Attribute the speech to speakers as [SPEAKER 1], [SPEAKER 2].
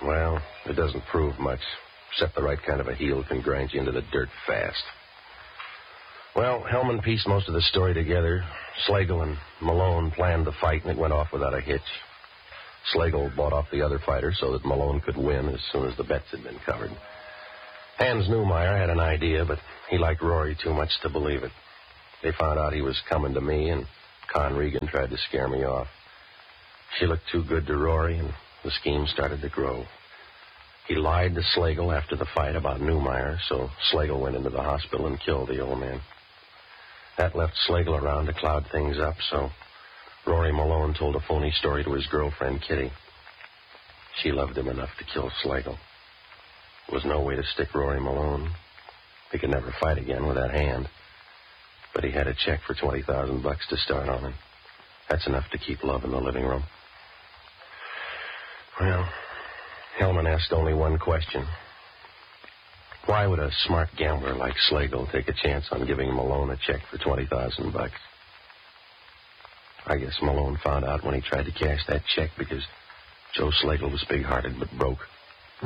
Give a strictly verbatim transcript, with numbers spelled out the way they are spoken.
[SPEAKER 1] Well, it doesn't prove much, except the right kind of a heel can grind you into the dirt fast. Well, Hellman pieced most of the story together. Slagle and Malone planned the fight, and it went off without a hitch. Slagle bought off the other fighter so that Malone could win as soon as the bets had been covered. Hans Newmeyer had an idea, but he liked Rory too much to believe it. They found out he was coming to me, and Con Regan tried to scare me off. She looked too good to Rory, and the scheme started to grow. He lied to Slagle after the fight about Newmeyer, so Slagle went into the hospital and killed the old man. That left Slagle around to cloud things up, so Rory Malone told a phony story to his girlfriend, Kitty. She loved him enough to kill Slagle. There was no way to stick Rory Malone. He could never fight again with that hand. But he had a check for twenty thousand bucks to start on, and that's enough to keep love in the living room. Well, Hellman asked only one question. Why would a smart gambler like Slagle take a chance on giving Malone a check for twenty thousand bucks? I guess Malone found out when he tried to cash that check because Joe Slagle was big-hearted but broke.